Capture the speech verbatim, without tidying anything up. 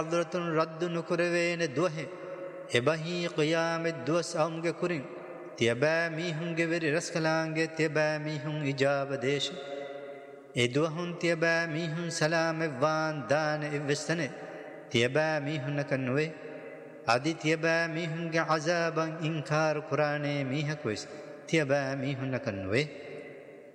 حضرتن رد نكروين دوه إبهي قيام الدوس أمge كورين تيبا ميهنge وري رسكلانge تيبا ميهن إجاب ديش إدوهن تيبا ميهن سلام وان دان إبستنه تيبا ميهن كنوه آدي تيبا ميهنge عذابا إنكار قرآن ميهكويس تيبا ميهن كنوه